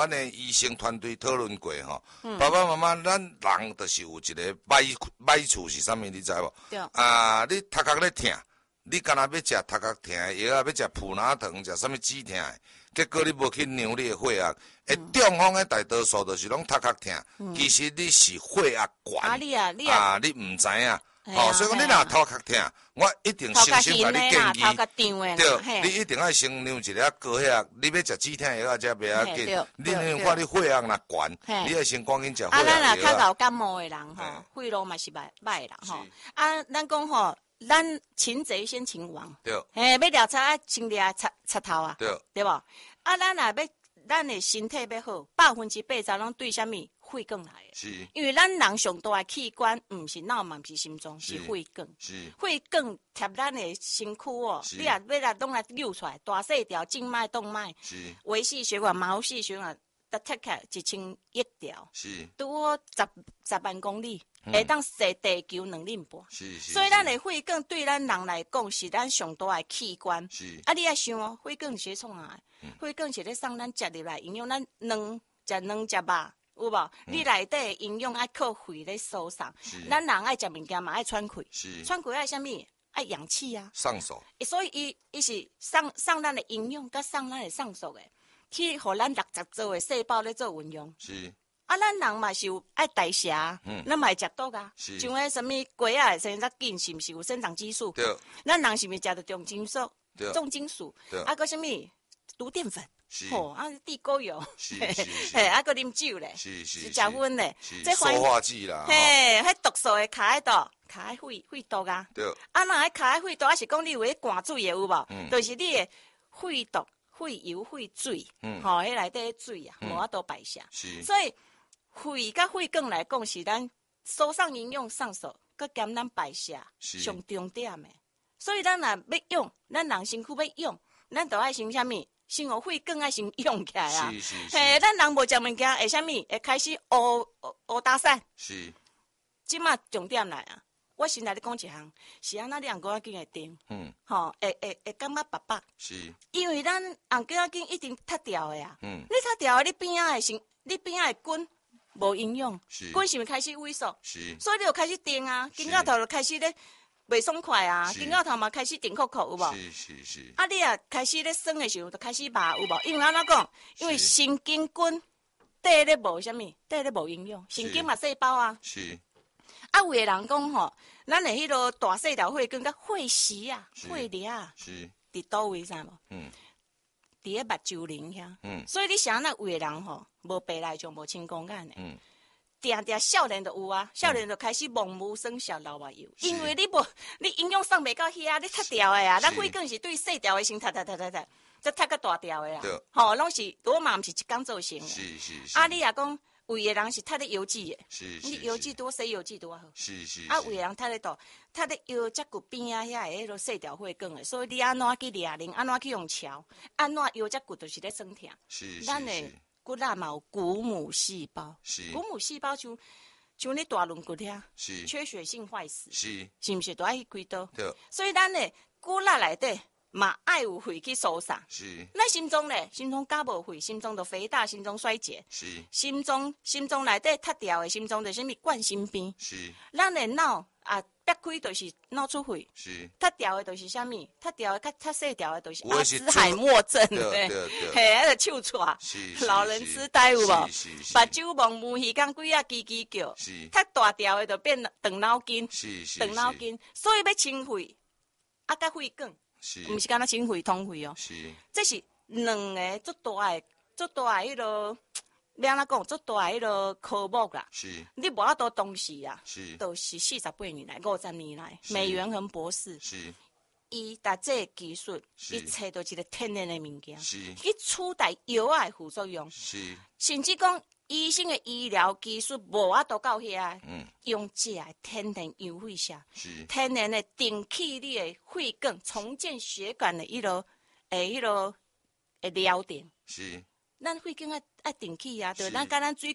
安尼医生团队讨论过吼，爸爸妈妈，咱人就是有一个歹处是啥物，你知无？ 对。 你头壳咧痛，你干那要食头壳痛的药啊，要食普拿疼，食啥物止痛的，结果你无去量你的血压，中风的大多数就是拢头壳痛，其实你是血压悬，你唔知影。所以讲你若头壳痛，我一定先甲你建议，对，你一定要先量一个高血压，你要食止痛药才袂要紧。你看你血压若悬，你要先赶紧食血压药。 咱若较有感冒的人吼，血路嘛是歹啦吼。咱讲吼，咱擒贼先擒王。对。要掠贼啊，先掠贼头啊。对。对无？咱若要咱的身体要好，80%拢对啥物？血管来的，是，因为咱人上大的器官，唔是脑嘛，唔是心脏，是血管。是，血管贴咱的身躯哦，你要来拢来溜出来，大细条、静脉、动脉，是，微细血管、毛细血管，都贴起来1000亿条，是，多10万公里，会当射地球2厘半。是，所以咱的血管对咱人来讲是咱上大的器官。是，你要想哦，血管是创啊，血管是咧送咱食入来营养，咱食卵食肉。有无？你内底的营养爱靠肺咧输送，咱人爱食物件嘛爱喘气，喘气爱啥物？爱氧气啊。上手。所以伊是送咱的营养，甲送咱的上手的，去互咱60组的细胞咧做运用。是。咱人嘛是有爱代谢，咱嘛会食毒啊。像迄什么鸡仔生长紧，是毋是有生长激素？对。咱人是毋是食着重金属？对。重金属。对。搁啥物？毒淀粉。地沟油，还啉酒咧，是食薰咧， 这塑化剂啦， 迄毒素会卡喺度，卡喺肺毒啊。对，若喺卡喺肺毒，还是讲你有迄灌水的有无？就是你的肺毒、肺油、肺水，迄内底水啊，无法度排泄。所以肺甲血管来讲，是咱输送营养上手，佮兼咱排泄上重点的。所以咱若要用，咱人身躯要用，咱就爱先啥物？先互血管爱先用起来啊！咱人无食物件会啥物？会开始乌打散。是，即马重点来啊！我先来你讲一项，是安那你红眼睛会定，会感觉白白。是，因为咱红眼睛一定脱掉的啊。你脱掉的，你边仔会滚，无营养，滚是毋是开始萎缩？是，所以你就开始定啊，肩胛头就开始咧。袂爽快啊，肩胛头嘛开始顶扣扣有无？是。你啊开始咧酸的时候就开始麻有无？因为安怎讲？因为神经根底咧无啥物，底咧无营养，神经嘛细胞啊。是。有的人讲吼，咱的迄个大细条血管甲血丝啊、血粒啊，是伫倒位知无？伫咧目睭鳞遐。所以你想那有的人吼，无白内障、无青光眼的。定少年就有啊，少年就开始望无生小老目睭，因为你营养送袂到遐，你脱掉的啊，咱血管是对细条的先脱，再脱个大条的啦，吼，拢是多嘛，毋是一工造成的。是。你也讲，有的人是脱咧油脂的，你油脂多，洗油脂多好。是。有的人脱咧倒，脱咧腰脊骨边啊遐的迄个细条血管的，所以你安怎去抓铃，安怎去用桥，安怎腰脊骨就是咧酸痛。是。咱的骨仔嘛有骨母细胞，骨母细胞像你大轮骨遐，缺血性坏死，是毋是都爱去开刀？对，所以咱的骨仔内底嘛爱有血去输送。是，咱心脏咧，心脏加无血，心脏就肥大，心脏衰竭。是，心脏内底脱掉的心脏就是啥物冠心病。是，咱的脑啊。裂开就是脑出血，是脱掉的就是啥物？脱掉的较细条的就是阿兹海默症，对，迄个手错，老人痴呆有无？目睭蒙雾耳讲鬼啊叽叽叫，脱大条的就变长脑筋，长脑筋，所以要清血，甲血管，毋是干那清血通血哦，这是两个足大的迄个。要安怎讲？足大迄个科目啦，是你无法度当时啊，是都是48年来、50年来，美元恒博士，是伊达这技术，伊找到一个天然的物件，是去取代药啊的副作用，是甚至讲医生的医疗技术无法度到遐，用这个天然油血下，是天然的顶起你的血管，重建血管的迄个疗程，是。咱血管爱定起啊，就咱甲咱水管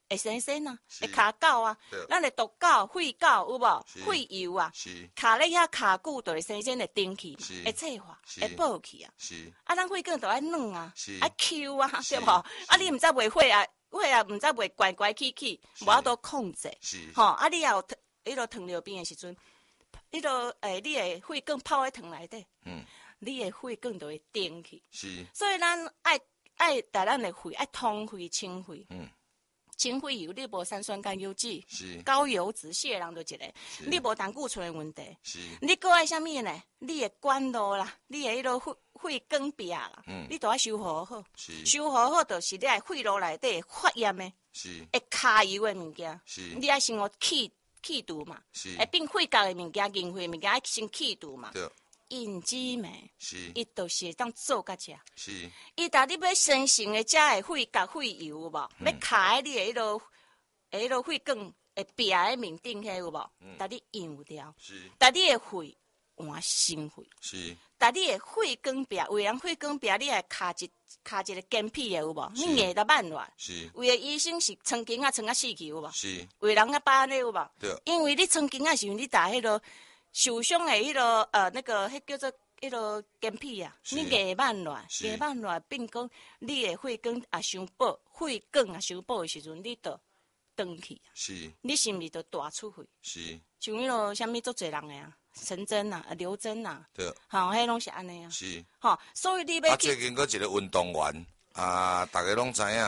会生生啊，会卡狗啊，咱的毒狗、血狗有无？血油啊，卡咧遐卡久就会生生会顶去，会脆化，会爆去啊。啊，咱血管就爱软啊，爱 Q 啊，对无？啊，你毋知袂血啊，血啊毋知袂乖乖起，无法度控制。吼，啊，你也有迄个糖尿病的时阵，迄个你的血管泡在糖内底，你的血管就会顶去。所以咱爱带咱的血爱通血清血。清血油，你无三酸甘油酯，高油脂，血人就一个，你无胆固醇的问题，你搁爱啥物呢？你的管路啦，你的迄个血管壁啦，你都要修护好，修护好就是你爱血路内底发炎的，会卡油的物件，你爱先去除嘛，会变血角的物件、凝血物件爱先去除嘛。引子酶，伊就是会当做甲食。伊逐日要生成的遮的血角、血油有无？要卡喺你的迄个血管会壁的面顶遐有无？逐日用掉。逐日的血换新血。逐日的血管壁，为人血管壁你爱卡一个坚皮的有无？你硬得慢落。为了医生是曾经撑啊死去有无？为人啊巴呢有无？因为你曾经啊时阵你打迄个。受伤的迄个那个迄叫做迄个筋皮啊，你硬慢落变讲你的血管也伤薄，血管也伤薄的时阵，你就断去啊。你是毋是就大出血？像迄个啥物足侪人的啊，陈真啊、刘真啊，吼，迄拢是安尼啊。吼，所以你要最近佫一个运动员啊，大家拢知影。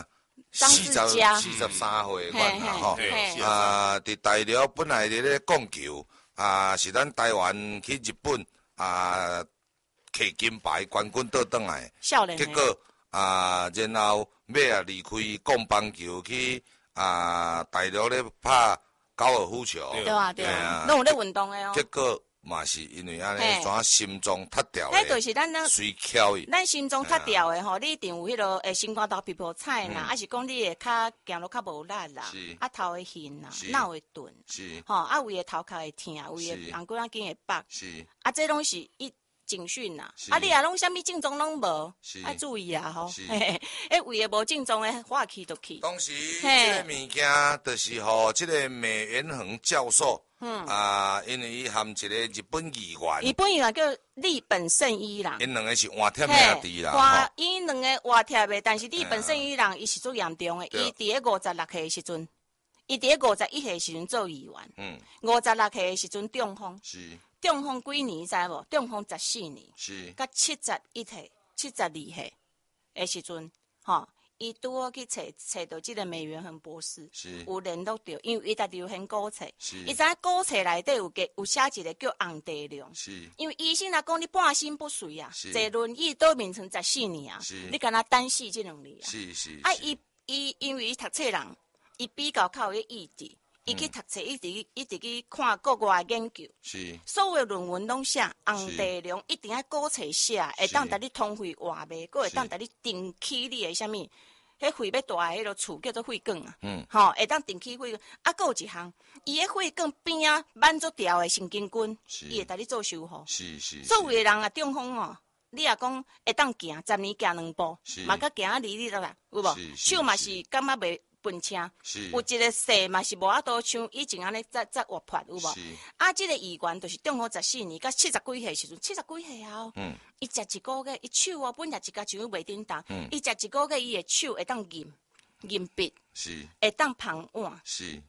43 岁款啦吼，伫大陆本来伫咧讲球。是咱台湾去日本摕金牌冠军倒转来，结果然后要离开讲棒球去大陆咧拍高尔夫球， 对啊，拢有咧运动的哦。 结果嘛是因为安尼，怎心脏塌掉的， 迄就是咱随巧伊。 咱心脏塌掉的吼，你一定有迄个心肝头皮肤菜啦，还是讲你的脚行路较无力啦，头会晕啦，脑会钝，吼，胃的头壳会痛，胃的红骨仔筋会爆，这拢是一警讯啦。你也拢啥物症状拢无，爱注意啦吼。胃的无症状的化气就去。 当时这个物件就是互这个美元恒教授。因为伊含一个日本议员叫立本胜一郎， 因两个是换贴兄弟啦，因两个换贴的，但是立本胜一郎伊是最严重的，伊伫个56岁的时阵，伊伫个51岁的时阵做议员，56岁的时阵中风，中风几年知无？中风14年，甲71岁、72岁的时阵，吼。伊拄好去找到这个美元恒博士，有联络到，因为伊在流行古册，伊知影古册内底有写一个叫红地量，因为医生来讲你半身不遂啊，坐轮椅倒眠床14年啊，你敢若单死这2年啊，伊因为伊读册人，伊比较较有意志。伊去读册，一直去看国外研究，所有论文拢写红地量，一定要古册写，会当带你通血活脉，佫会当带你定起你的啥物，迄肺要大的迄个厝叫做血管啊，吼，会当定起血管。佫有一项，伊的血管边啊挽足条的神经根，伊会带你做修复。所有的人啊中风哦，你也讲会当行10年行2步，嘛佮行啊离落来，有无？手嘛是感觉袂。分车，有一个势嘛是无法度像以前安尼再活泼有无？这个议员就是中风14年，甲70几岁时阵，70几岁啊，伊食一个月，伊手本来一家上袂叮当，伊食一个月，伊的手会当银笔，会当旁碗，伊食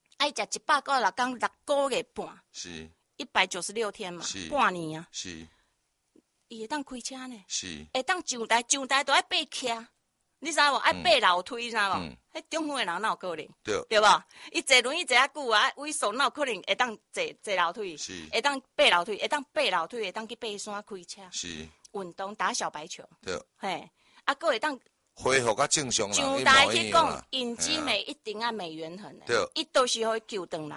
196天6个月半，196天嘛，半年啊，伊会当开车呢，会当上台都爱爬徛。你知无？爱爬楼梯，你知无？迄中风的人哪有可能？对无？伊坐轮椅坐遐久啊，萎缩哪有可能会当坐楼梯？会当爬楼梯，会当爬楼梯，会当去爬山开车。运动打小白球。嘿，佫会当恢复较正常啦。 上台去讲，引子酶一定要美元恒的。伊都是互伊救转来。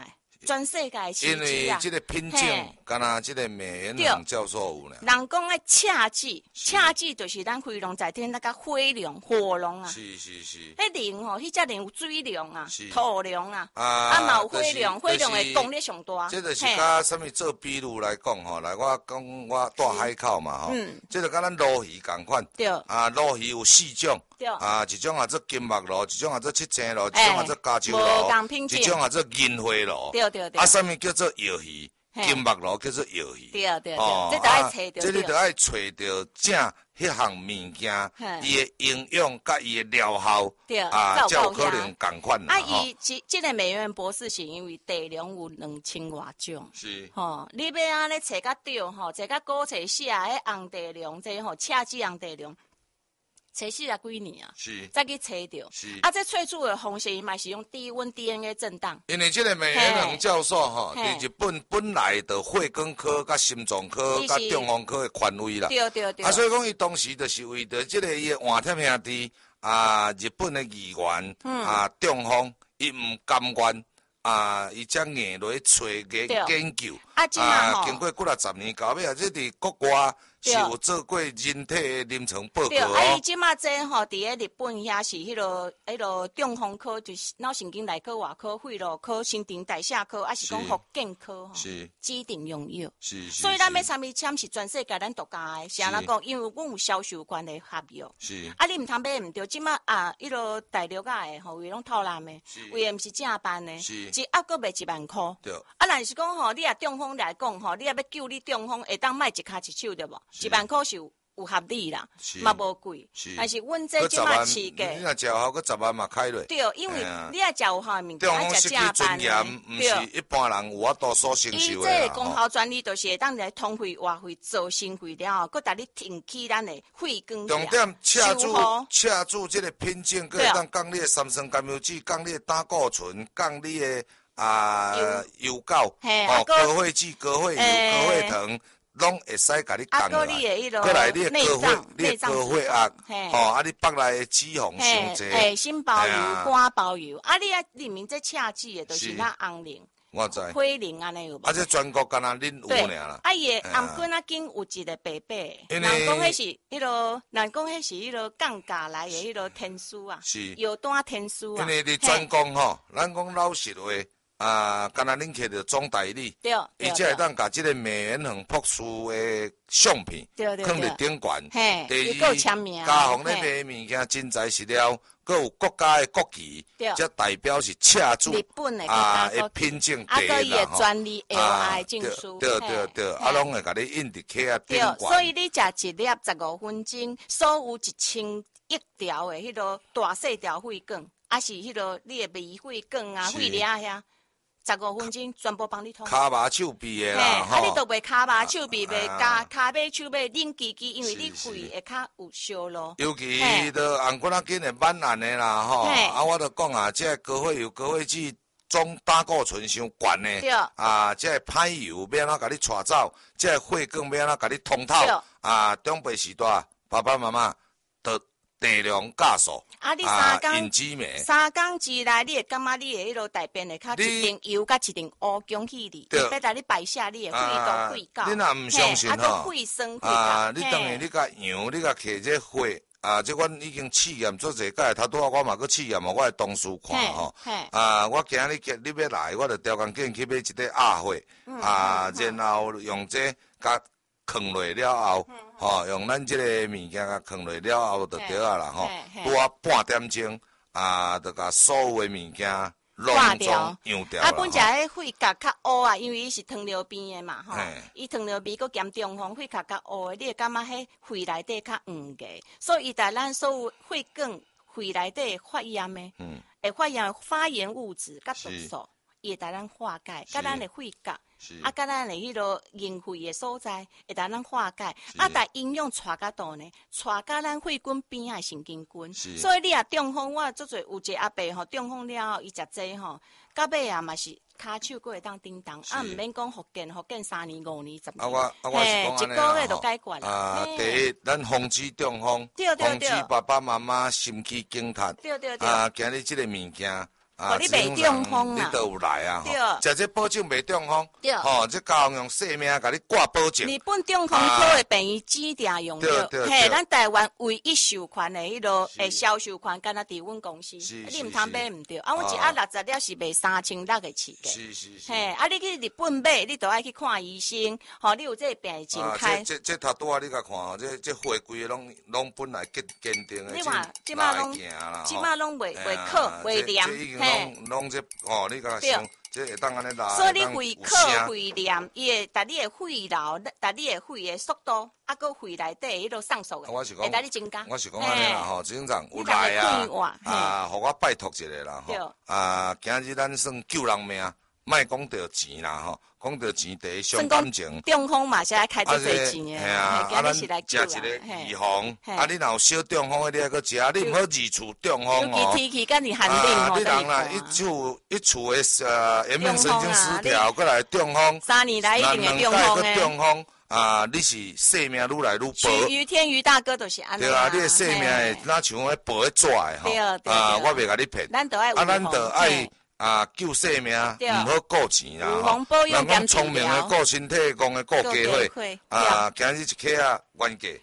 全世界市因为啊。 这个品种，敢若这个美元堂教授有呢。 人讲的赤字，赤字就是咱飞龙在天那个火龙、火龙啊。 是。 迄龙吼，迄只龙有水龙啊，土龙啊， 嘛有火龙，火龙的功力上大。 这就是甲什么做比如来讲吼，来我讲我住海口嘛吼，这就甲咱鲈鱼共款。 对。 鲈鱼有4种。 对。 一种做金目鲈，一种做七星鲈，一种做加州鲈，一种做银花鲈。 对。 什么叫做药鱼？金目鲈叫做药鱼。 对。这就爱找着。 这你就爱找着正迄项物件，伊的营养甲伊的疗效，才有可能共款啦。 伊这个美元博士是因为地龙有2000多种。 是。 你要安尼找较对找较古找写迄红地龙，这赤字红地龙。找40几年啊，才去找到。这萃取的方式嘛是用低温 DNA 震荡。 因为这个美元堂教授在日本本来的血管科、甲心脏科、甲中风科的权威啦。 对。 所以讲伊当时就是为着这个伊的换贴兄弟日本的议员中风，伊唔甘愿。伊才硬落去找研究。经过几60年，到尾这伫国外是有做过人体的临床报告。 伊即马这伫咧日本遐是迄落中风科，就是脑神经内科、外科、肺痨科、新陈代谢科，还是讲福建科指定用药。所以咱要参与签是全世界咱独家的，是安怎讲？因为阮有销售关的合约。你毋通买毋对，即马迄落大陆的为拢套蓝的，为毋是正版的。一盒阁卖1万块。若是讲你也中风来讲你也要救你中风，会当卖一骹一手对无？1万块是有合理啦，嘛无贵。但是阮这即马市价， 你若食好，阁10万嘛开落。 对，因为你也食有效的物件，爱食正版的。 毋是一般人有法度所承受的。伊这功效专利就是会当来通肺、活肺、做心肺了，阁带你挺起咱的肺管。 重点赤柱这个品种，阁会当降你的三酸甘油酯，降你的胆固醇，降你的油膏，高血脂、高血油、高血糖，拢会使甲你降落来。过来你的高血压，你腹内的脂肪伤济， 心包油、肝包油，你里面这赤字的，就是那红磷。 我知。 火磷安尼有无？ 这全国敢若恁有尔啦。 伊的红棍茎有一个白白，人讲迄是迄落降价来的迄落天书啊，有单天书啊。 因为你专讲咱讲老实话。敢若恁摕着总代理，伊才会当甲即个美元堂博士的相片放伫顶悬。第二，加红咧卖物件真材实料，阁有国家的国旗，则代表是赤柱日本的品种第一啦吼。专利 LI 证书， 对，拢会甲你印伫刻顶悬。 所以你食一粒15分钟，所有1000亿条的迄落大细条血管，是迄落你的微血管血粒遐。15分钟全部帮你通， 骹麻手臂的啦， 你都袂骹麻手臂，袂骹尾手尾冷叽叽，因为你肺会较有烧咯。 尤其着红骨仔筋的慢烂的啦，我着讲这高血油、高血脂、总胆固醇伤悬的，这歹油要安怎甲你带走，这血管要安怎甲你通透，长辈时代爸爸妈妈得大量加速。 你3工之内，你会感觉你的迄落大便会较一定油，甲一定乌，恭喜你！要带你排泄你的肺都肺到， 你若毋相信肺酸肺你等于你甲羊，你甲摕这血这阮已经试验做侪届，头拄仔我嘛去试验我的同事看我今日你要来，我就调工紧去买一块鸭血然后用这甲放落了后，用咱这个物件甲放落了后就对啦拄啊半点钟就甲所有的物件拢总样掉啦。 本食迄肺壳较乌因为伊是糖尿病的嘛伊糖尿病佮兼中风，肺壳较乌的，你会感觉迄肺内底较黄个，所以伊在咱所有血管、肺内底发炎的，会发炎物质甲毒素，伊会在咱化解，甲咱的肺壳。甲咱的迄落凝血的所在，会当咱化解。但营养带到倒呢，带到咱血管边仔神经根。所以你中风，我做有一个阿伯中风了后，伊食这到尾嘛是骹手佫会当叮当，毋免讲福建3年5年10年。 我是讲1个月就解决啦。 第一，咱防止中风，防止爸爸妈妈心肌梗塞。 对。 今日这个物件。 你袂中风啊，你都有来啊， 对， 食这保证袂中风， 对， 这教用性命甲你挂保证。 日本中风科的病院指定用药，嘿，咱台湾唯一授权的迄落销售权，敢若伫阮公司，你毋通买毋对。啊，阮一盒60粒是卖3600个起价， 是， 嘿，啊，你去日本买，你都爱去看医生，吼，你有这个病情开。 这头拄啊，你甲看吼，这货柜拢本来坚定的， 你看，即马拢袂靠袂黏，嘿， 拢这哦，你甲想，这会当安尼拉， 所以你会靠会黏，伊会达你的肺流，达你的肺的速度，啊，搁肺内底迄落上诉的，会达你增加。 我是讲安尼啦吼，警长有来啊，互我拜托一下啦吼，今日咱算救人命，莫讲到钱啦吼。讲到钱第一上感情， 中风嘛是爱开最多钱的， 系啊， 咱是来救食一个预防，啊，你若有小中风的，你还搁食，你唔好二厝中风哦。尤其天气甲你寒冷吼， 你人啦，一厝的颜面神经失调，过来中风 ，3年来一定会中风啊，你是性命愈来愈薄。 天宇大哥都是安尼。 对啊，你的性命会哪像迄薄纸的吼，我袂甲你骗。 咱都爱救性命，唔好顾钱啦吼。 人讲聪明的顾身体，讲的顾家伙。今日一克啊，原价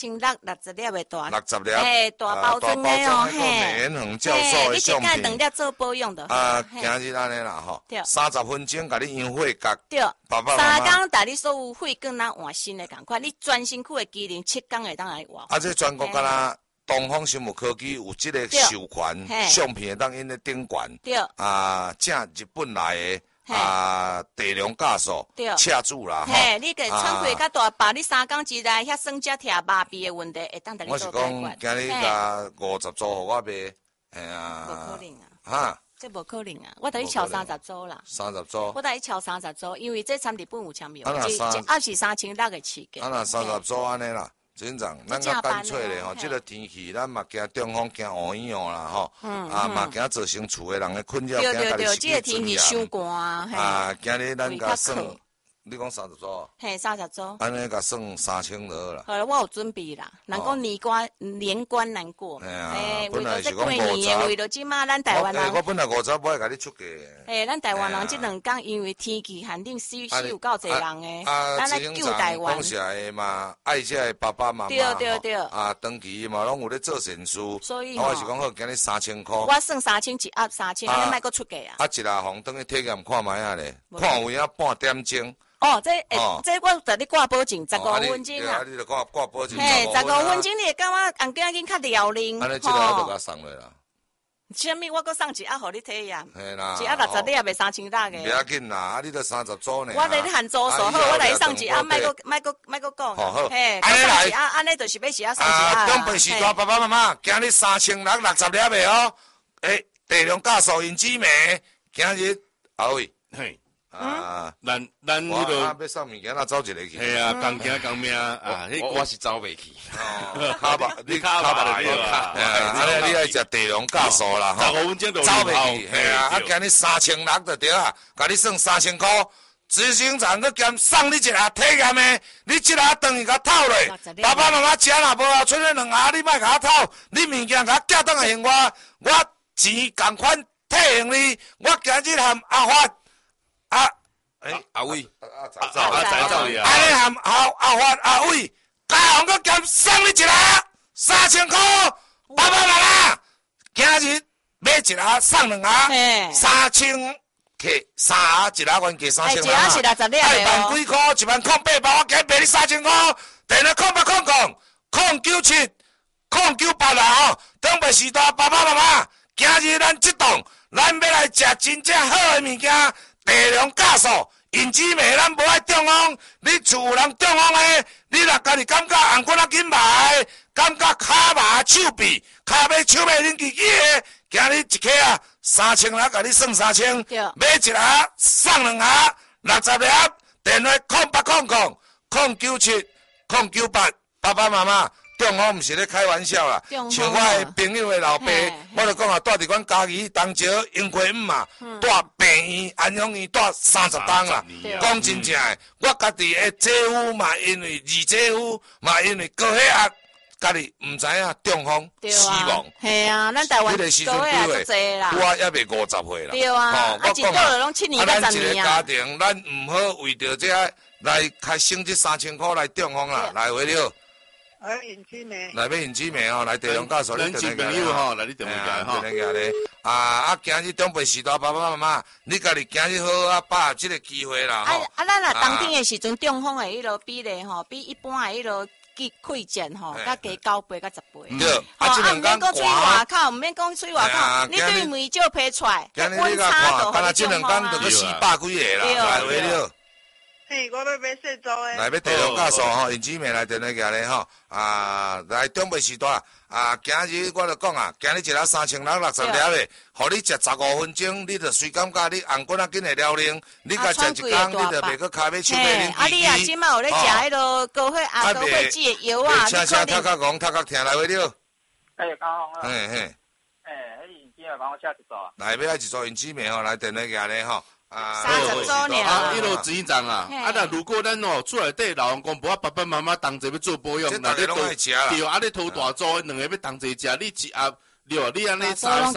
3660粒的大 ，60粒， 嘿，大包装的哦，嘿。 美元恒教授的相片。 你2粒做保养的。 今日安尼啦吼，30分钟甲你养血角。 对。 爸爸妈妈。 3工带你所有血管啊换新的共款，你专心去的机能7工会当来换。 这全国敢若。东方生物科技有这个授权，相片当因咧顶悬，正日本来的大量假数，车主啦， 嘿，你个穿过较大包，你3工之内遐酸只疼麻痹的问题，会当我是讲，今日甲50组互我卖， 无可能啊， 哈， 这无可能啊，我等于敲30组啦 ，30组， 我等于敲30组，因为这参日本有签约，一盒是3600个起价， 啊那30组安尼啦。警长，咱较干脆咧吼，这个天气咱嘛惊中风、惊乌痒啦吼，嘛惊造成厝的人的困扰，惊家己这个天气伤寒， 今日咱甲算，你讲30组？ 嘿，30组。 安尼甲算3000就好啦。 好了，我有准备啦。人讲年关难过， 本来是讲 50，为了即马咱台湾人， 我本来50不爱甲你出价。 咱台湾人这2天因为天气寒冷，死有够侪人诶，咱来救台湾。 讲实的嘛，爱这的爸爸妈妈， 对， 长期嘛拢有咧做善事， 所以我是讲好，今日3000块。 我算3000一盒3000，安尼莫搁出价啊。 一盒红等去体验看卖啊咧，看有影半点钟。 这我带你挂保证15分钟啊。 你著挂保证。 嘿，15分钟你会感觉红景较撩人。 安尼这个就甲送落啦。 啥物？我搁送一盒互你体验。 嘿啦。 一盒60粒也卖3600个。 不要紧啦，你都30组呢。 我来你含租数好，我来送一盒，莫搁讲。 好。 嘿，安尼来。安尼就是要是送一盒。 长辈时代爸爸妈妈，今日3660粒的哦。大量假素因子酶，今日阿伟。 嘿。咱迄个要送物件，那走一个去。 系啊，刚惊刚命啊！我是走袂去。 卡吧，你卡吧，你爱食大量假素啦， 吼。15分钟就走袂去。系啊，今日3600就对啊，甲你算3000块。执行长佮兼送你一盒体验的，你一盒等于甲透落。爸爸妈妈食若无啊，剩咧2盒，你莫甲我透。你物件甲寄倒来还我钱共款退还你。我今日含阿发。 阿伟， 仔走呀！安尼含阿发阿伟，加红个兼送你一盒3000块，爸爸妈妈，今日买一盒送2盒，3000克3盒，一盒原价3000 块，一盒是60粒的万几块，10800，我今日卖你3000块，电话097啦吼，长辈时代爸爸妈妈，今日咱这栋，咱要来食真正好的物件。大量假素，因子酶咱无爱中风，你厝有人中风的，你若家己感觉红骨仔紧麻，感觉骹麻手臂，骹尾手尾恁记的，今日一克啊3000啦，甲你算3000，买一盒送2盒，60粒，电话0800-097-098，爸爸妈妈。中风毋是咧开玩笑啦，像我的朋友的老爸，我就讲啊，住伫阮家己东石英国嘛，住病院安养院住30天啦。讲真正的，我家己的姐夫嘛，因为二姐夫嘛，因为高血压家己唔知影中风死亡。 系啊，咱台湾个时阵几岁啦？我还未50岁啦。 对啊，一倒就拢7年到10年啊。咱一个家庭，咱唔好为着这来开省这3000块来中风啦，来回了。 尹姊妹， 来要尹姊妹哦，来地龙教授，你等朋友吼，来你电话来吼。 等下咧，今日长辈时代爸爸妈妈，你家己今日好啊，把握这个机会啦吼。 咱若当天的时阵，中风的迄落比例吼，比一般的迄落溃减吼，甲加9倍甲10倍。 对， 唔免讲吹外口，唔免讲吹外口，你对梅少批出来，温差就好这2天就去400几个啦，来回了。 嘿，我要买细组的。 来要地龙教授吼，尹姊妹来电话过来吼，来长辈时代今日我就讲今日一日3660粒的，互你食15分钟，你就随感觉你红棍紧会了灵，你甲食一工，你就袂搁骹要手尾恁啊，你啊，即摆有咧食迄落高血压、高血脂的药啊， 请头壳戆，头壳疼来回了。 高红啊。 嘿。 迄尹姊妹帮我写一组啊。 来要爱一组尹姊妹吼，来电话过来吼。 30周年啊！ 一路执行啊！那如果咱厝内底老公公婆爸爸妈妈同齐要做保养， 那你都对，你头大组两个要同齐食，你一盒对，你安尼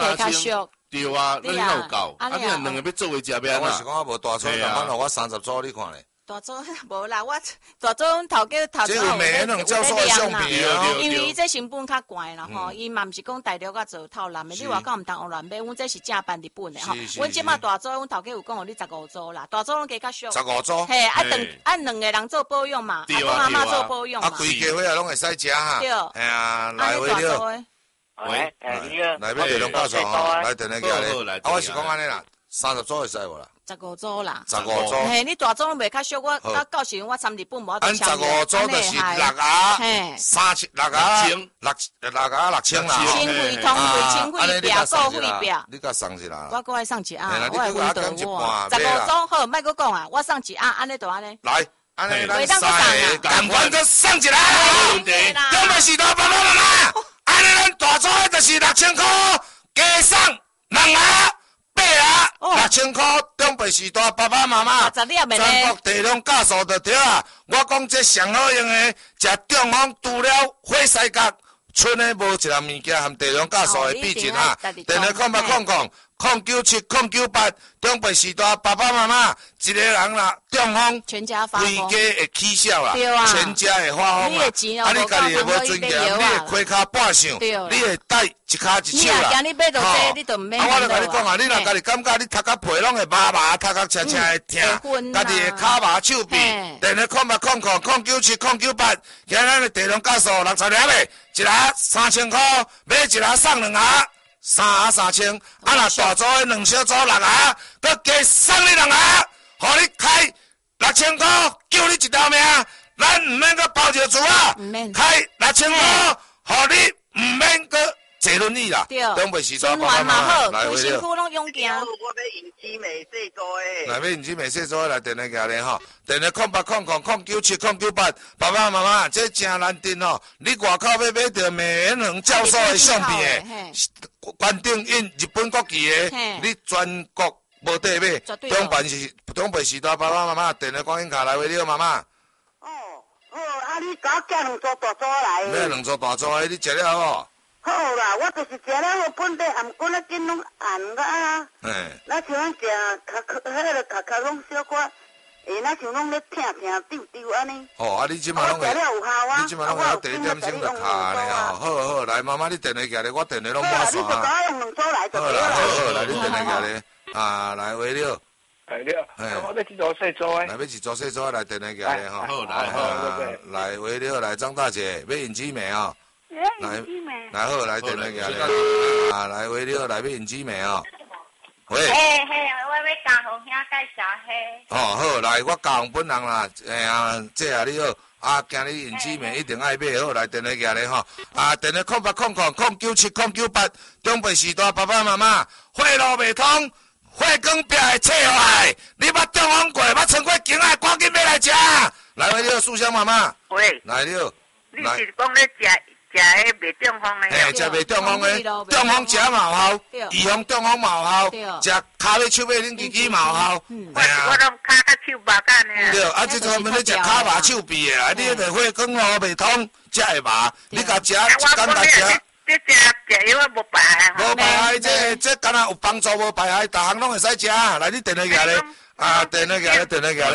3千，对啊，你哪有够？你两个要做为食要安我是讲我无大组，慢慢我30组你看咧。 大组无啦，我大组头家这有美能教授的相片啊，因为伊这成本较悬啦吼，伊嘛毋是讲大陆甲做套蓝的，你外口毋当学乱买，阮这是正版日本的吼。阮即马大组，阮头家有讲，你15组啦，大组拢加较俗。 15组。 嘿，两个人做保养嘛，阿公阿妈做保养嘛。 规家伙也拢会使食哈。 对。 哎呀，来回了。 喂， 来要地龙教授吼，来电话过来。我是讲安尼啦，30组会使无啦 ？15组啦 ，15组。 嘿，你大组拢袂较俗，我到时我3日本无法度抢。咱15组就是6盒，6盒6000啦。 清费、通费、清费表、购费表。 你甲送一啦。 我搁爱送一盒，我会温到我。15组好，莫搁讲啊，我送一盒，安尼就安尼。 来，安尼咱3个，赶快搁送一盒。中辈时代爸爸妈妈，安尼咱大组的就是6000块，加送2盒。6000块，中辈时代爸爸妈妈，全国地龙教授就对啊！我讲这上好用的，食中风除了火西角，剩的无一样物件含地龙教授会比尽啊！电话0970998，中辈时代爸爸妈妈，一个人啦中风， 全家发疯， 规家会起笑啦，全家会发疯啊！啊，你家己会无尊严，你会开骹半上，你会带一骹一手啦。我就甲你讲啊，你若家己感觉你头壳皮拢会麻麻，头壳青青会疼，家己会骹麻手臂。电话0970998，今日咱的地龙教授60粒的，一盒3000块，买一盒送2盒。3盒3000，若大组的2小组6盒，佮加送你2盒，互你开6000块，救你一条命。咱唔免佮包着厝啊，开6000块，互你唔免佮坐轮椅啦。中辈时代爸爸妈妈来回了。 我要尹姊妹细组的。 来要尹姊妹细组的来电话过来吼，电话080097998，爸爸妈妈这真难定吼，你外口要买着美元恒教授的相片的。关顶印日本国旗的，你全国无得买。中辈时代爸爸妈妈电话观音卡来回了妈妈。 哦，好，你甲我寄2组大组来。 买2组大组的，你食了好？ 好啦，我就是食了好，本地含管啊，紧拢红个啊。咱像咱食迄个卡拢小可，咱像拢咧疼丢安尼。 哦，你即马拢会， 你即马拢会有第一点钟就卡呢吼。好，来妈妈，你电话过来，我电话拢满线啊。好啦，你电话过来，来回了。 我要去做细组的。 来要去做细组来电话过来吼。好，来回了，来张大姐，要尹姊妹哦。来好，来电话过来，来回了，来要尹姊妹哦。喂。 我要教红兄介绍嘿。 好，来，我教红本人啦，这你好，今日尹姊妹一定爱买，好，来电话过来吼，电话080097998，中辈时代爸爸妈妈，火路未通，火光壁会切下来，你捌中风过，捌穿过境啊，赶紧买来食，来回了，素香妈妈。 喂。 来了。 你是讲咧食迄袂中风的。 嘿，食袂中风的，中风食嘛有效，预防中风嘛有效，食骹尾手尾恁支支嘛有效。 我拢骹甲手麻干的。 对，啊，即阵要你食骹麻手臂的，你迄个血管哦袂通，才会麻。你甲食一干来食。 这食药无排害。 无排害，这敢若有帮助无排害，逐项拢会使食。来，你电话举咧。啊，电话举咧，电话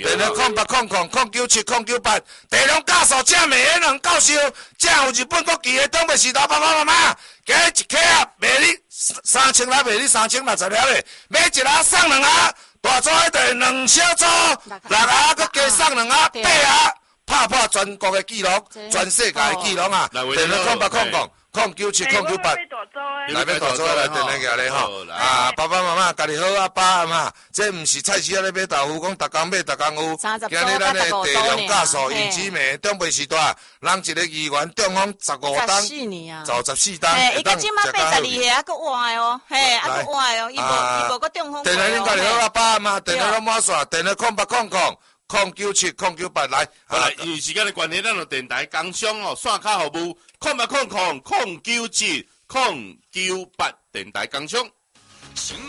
0800097098，地龙教授正美的两教授，正有日本国旗的东北市头爸爸妈妈，加一克啊，卖你3000来，卖你3060了嘞，买一盒送2盒，大组迄个2小组，6盒佮加送2盒，8盒，拍破全国的纪录，全世界的纪录啊！电话097098。来要大组来电话举咧吼，啊爸爸妈妈家己好啊，爸嘛，这毋是菜市仔咧买豆腐，讲逐工买逐工有。今日咱的地龙教授尹姊妹中北时代，人一个议员中风15档，14年啊，就14档。 伊个即马82岁还佫活的哦，嘿，还佫活的哦，伊无佫中风。 电话恁家己好啊，爸嘛，电话拢满线，电话0800097098来。 好啦，因为时间的关系，咱就电台工商哦，线卡服务0800097098电台工商。